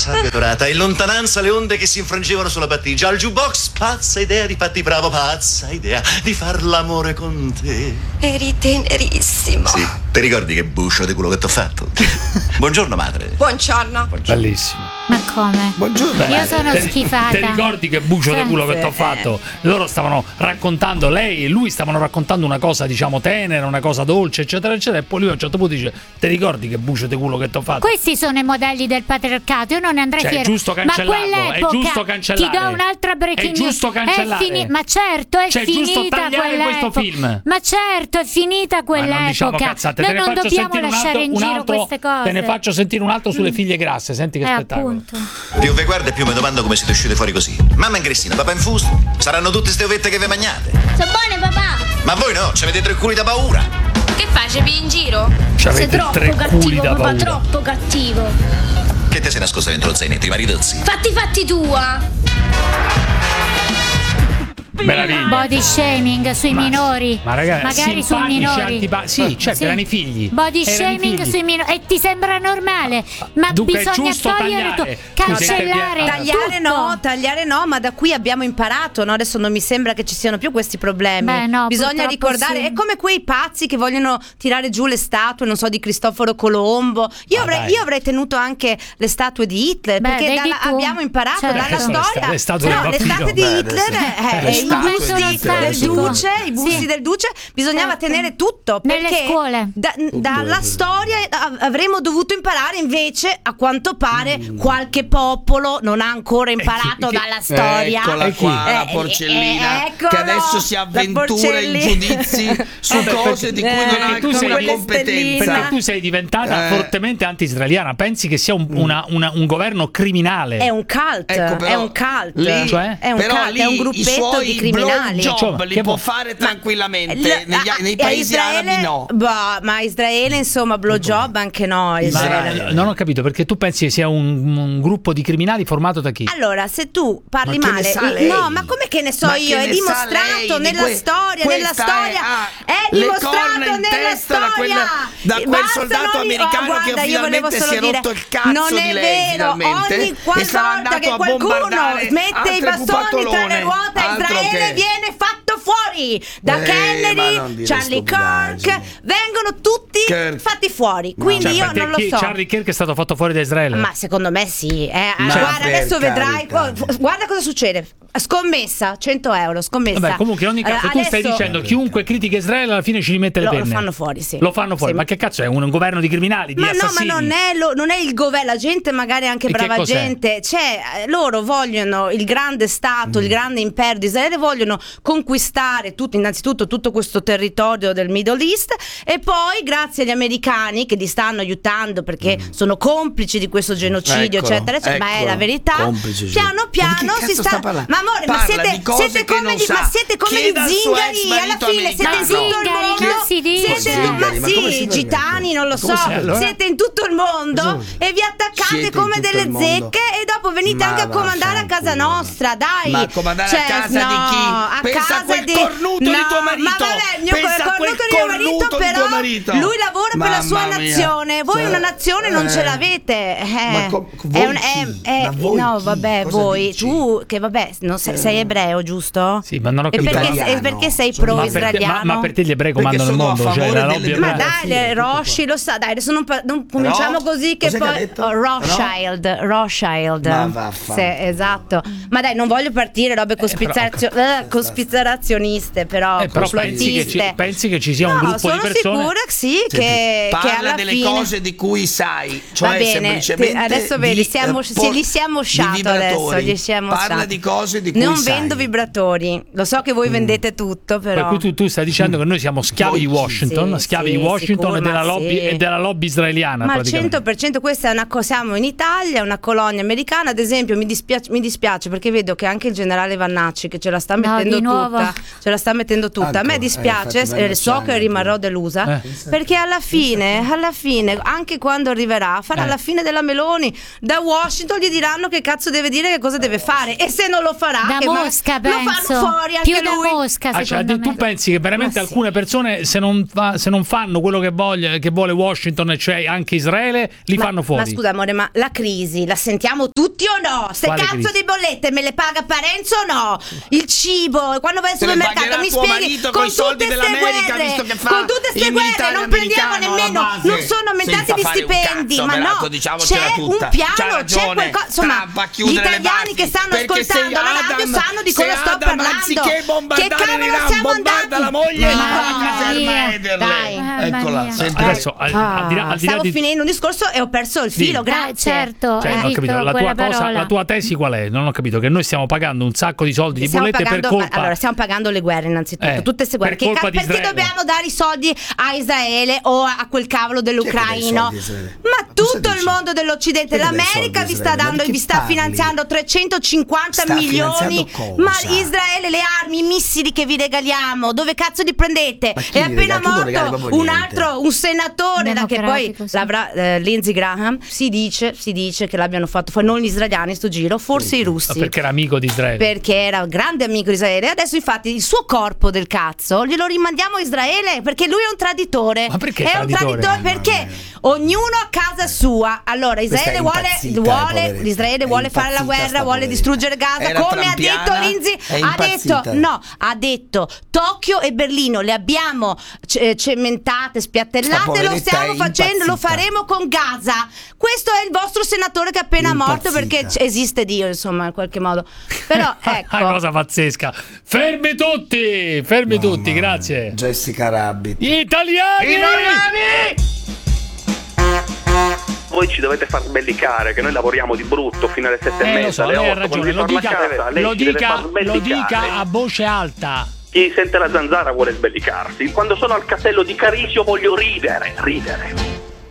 sabbia dorata, in lontananza le onde che si infrangevano sulla battigia, al jukebox pazza idea di fatti bravo, pazza idea di far l'amore con te. Eri tenerissimo. Sì, ti ricordi che buscio di quello che t'ho fatto? Buongiorno madre. Buongiorno. Bellissimo. Ma come? Buongiorno. Io sono schifata. Ti ricordi che bucio di quello che ti ho fatto? Loro stavano raccontando, lei e lui stavano raccontando una cosa, diciamo, tenera, una cosa dolce, eccetera, eccetera. E poi lui a un certo punto dice: ti ricordi che bucio di quello che ti ho fatto? Questi sono i modelli del patriarcato. Io non ne andrei Cioè, fiera. è giusto cancellarlo. Ma quell'epoca, È giusto cancellare. ti do un'altra breaking È giusto news. cancellare. Ma certo, è Cioè, è giusto finita tagliare quell'epoca. questo film. Ma certo, è finita quell'epoca. Ma non diciamo cazzate. Noi Te ne non faccio dobbiamo sentire lasciare in giro queste cose. Te ne faccio sentire un altro sulle figlie grasse. Senti che spettacolo. Appunto. Più vi guardo e più mi domando come siete uscite fuori così. Mamma ingrissina, papà infusto. Saranno tutte ste ovette che ve mangiate. Sono buone, papà. Ma voi no, ci avete tre culi da paura. Che facevi in giro? C'avete Sei troppo tre culi cattivo, da papà, paura. troppo cattivo. Che te sei nascosta dentro lo zainetto, i maritozzi? Fatti tua. Meraviglia. Body shaming sui minori. Ma ragazzi, magari sui minori. sì, certo, erano i figli. Body Erano i shaming figli. sui minori. E ti sembra normale? Ma Dunque, è bisogna giusto togliere tagliare. cancellare Tagliare no, ma da qui abbiamo imparato, no? Adesso non mi sembra che ci siano più questi problemi. Beh, no, bisogna purtroppo ricordare, sì. è come quei pazzi che vogliono tirare giù le statue, non so, di Cristoforo Colombo. Io avrei tenuto anche le statue di Hitler, Beh, perché vedi tu. abbiamo imparato Certo. dalla storia. le statue del le bambino. statue di Hitler Le i statue busti di del Hitler. duce, i busti Sì. del duce, bisognava Certo. tenere tutto, Nelle perché scuole. dalla storia avremmo dovuto imparare, invece a quanto pare qualche popolo non ha ancora imparato dalla storia. Eccola qua, la porcellina che adesso si avventura in giudizi su cose di cui non ha tu alcuna sei competenza. perché tu sei diventata fortemente anti-israeliana. Pensi che sia un governo criminale? È un cult, Ecco, però, è un cult, lì- Cioè? è un però cult, lì è un i gruppetto suoi di criminali. blowjob Cioè, li che può vuoi? fare tranquillamente, nei paesi arabi no. Ma Israele, insomma, blowjob anche no. Israele. Non ho capito, perché tu pensi che sia un gruppo di criminali formato da chi? Allora, se tu parli Ma che male, ne sa lei? no, ma come che ne so Ma io? che È ne sa dimostrato lei di nella storia, è le dimostrato corna in nella testa da storia. quel Basta soldato non- americano guarda, che io volevo finalmente solo si è dire, rotto il cazzo non di è lei vero, finalmente ogni e sarà volta andato che a qualcuno bombardare mette i altre bastoni tra le pupatolone, ruote a altro Israele che- viene fatto fuori da ma Kennedy, non dire Charlie Kirk, stupidaggini. vengono tutti Kirk. fatti fuori, quindi Cioè, io perché non lo so. Charlie Kirk è stato fatto fuori da Israele? Ma secondo me sì, Ma guarda, per adesso vedrai, carità. guarda cosa succede. Scommessa, 100 euro, scommessa. Vabbè, comunque in ogni caso tu stai Adesso dicendo chiunque critica Israele alla fine ci rimette le lo penne. fanno fuori, sì. Lo fanno fuori, Sì. ma che cazzo è? Un governo di criminali, di Ma no, ma assassini? non è il governo, la gente magari anche E che brava cos'è? gente, loro vogliono il grande stato, il grande impero di Israele, vogliono conquistare innanzitutto tutto questo territorio del Middle East e poi grazie agli americani che li stanno aiutando perché sono complici di questo genocidio, Eccolo, eccetera, eccetera, ma è la verità. complici, sì. Piano Ma di piano che si cazzo sta parlando? Ma amore, ma Parla di cose siete che come non ma sa. siete come Chieda gli al suo zingari, ex alla marito fine siete in americano. tutto il Zingari, mondo. non si dice. Siete Zingari, ma ma come si sì, permette? gitani, non lo so. Come si- allora? Siete in tutto il mondo e vi attaccate Siete in come tutto delle il mondo. zecche e dopo venite Ma anche a comandare a casa vaffanculo. nostra, dai. Ma comandare a casa di chi? A Pensa a casa quel cornuto di tuo marito. Ma vabbè, il mio Pensa a quel cornuto di mio marito, cornuto di però tuo marito. lui lavora per la sua Mamma mia. nazione. Voi Cioè, una nazione non ce l'avete. Ma voi chi? Ma voi no, chi? vabbè, Cosa voi dici? tu che vabbè, non sei ebreo, giusto? Sì, ma non ho E capito. perché sei Sono pro-israeliano? Ma per te gli ebrei Perché comandano il sono a mondo, cioè favore la delle lobby Ma ebrea. dai, le Rothschild, lo sa, dai, adesso non cominciamo così che Cos'è che ha poi detto? Rothschild. Ma vaffanculo. Sì, esatto. Ma dai, non voglio partire robe cospirazioniste, però Però pensi che ci sia un gruppo di persone? Sono sicura sì che Parla alla delle fine cose di cui sai, cioè va bene, semplicemente adesso vedi, gli siamo di sciato vibratori. adesso, gli siamo Parla sciato. di cose di cui non sai. vendo vibratori, lo so che voi vendete tutto, però Per cui tu stai dicendo che noi siamo schiavi di Washington, Sì, schiavi sì, di Washington sicuro, e, della ma lobby, sì. e della lobby israeliana. ma al praticamente. 100% questa è una cosa, siamo in Italia, una colonia americana, ad esempio mi dispiace perché vedo che anche il generale Vannacci che ce la sta mettendo di nuovo. tutta, a me dispiace, infatti so che rimarrò delusa perché alla fine anche quando arriverà farà la fine della Meloni, da Washington gli diranno che cazzo deve dire, che cosa deve fare, e se non lo farà Da Mosca, lo penso. fanno fuori anche Più da lui. Mosca, Cioè, secondo tu me. pensi che veramente Ma sì. alcune persone se non fanno quello che vuole Washington, e cioè anche Israele, li fanno fuori? Ma scusa amore, ma la crisi la sentiamo tutti o no? Se Quale cazzo crisi? di bollette me le paga Parenzo o no? Il cibo, quando vai al Se le supermercato pagherà mi tuo spieghi marito con coi soldi tutte ste dell'America, guerre, visto che fa con tutte ste il guerre militare non prendiamo americano alla nemmeno, base. non sono aumentati Senza gli fare un stipendi, cazzo, ma peraltro, no, diciamocela c'è tutta. un piano, C'ha c'è ragione. qualcosa, insomma, Trump va a gli chiudere le italiani basi, che stanno perché ascoltando sei la radio Adam, sanno di cosa sei sto Adam, parlando. anziché Che bombardare cavolo l'Iran, siamo bombarda la andati? moglie e No, la caserma dai. Ederle. Mamma Eccola, mia. senti. Adesso al di là Stavo di finendo un discorso e ho perso il filo, Sì. grazie. Certo, Cioè, hai non ho capito, detto la tua quella cosa, parola. la tua tesi qual è? Non ho capito che noi stiamo pagando un sacco di soldi di Stiamo bollette pagando, per colpa. allora, stiamo pagando le guerre innanzitutto, tutte queste guerre. per colpa di Perché Israele. dobbiamo dare i soldi a Israele o a quel cavolo dell'Ucraino? Chi è che dà i soldi a Israele? Ma Cosa tutto il dici? mondo dell'Occidente, Chi è che dà i l'America soldi vi a sta Israele? Ma dando, di vi che sta parli? finanziando 350 Sta milioni. finanziando Ma cosa? Israele, le armi, i missili che vi regaliamo, dove cazzo li prendete? Ma chi È li appena regala? Tu non regali morto proprio un niente. altro, un senatore che poi Democratico, sì. l'avrà Lindsey Graham. Si dice che l'abbiano fatto, non gli israeliani sto giro, forse i russi. Perché era amico di Israele. Perché era un grande amico di Israele. Adesso infatti il suo corpo del cazzo glielo rimandiamo a Israele perché lui è un traditore. Ma perché è un traditore? traditore? Perché ognuno a casa sua. Allora Israele Questa è vuole, impazzita, poveretta. Israele è vuole fare la impazzita guerra, sta vuole poveretta. distruggere Gaza, Era come ha detto trampiana, Lindsay. è impazzita. Ha detto Tokyo e Berlino le abbiamo cementate, Sta spiattellate, lo poveretta stiamo è facendo, lo impazzita. faremo con Gaza. Questo è il vostro senatore che è appena morto Impazzita. perché esiste Dio, insomma, in qualche modo. Però ecco. Una cosa pazzesca. Fermi tutti, grazie. Jessica Rabbit. Gli italiani! Voi ci dovete far sbellicare, che noi lavoriamo di brutto fino alle 7 e Lo mezza, so, alle lei ha 8, quando ragione, ritorna a casa, lei ci deve far lo sbellicare. dica a voce alta. Chi sente la zanzara vuole sbellicarsi. Quando sono al castello di Carisio voglio ridere.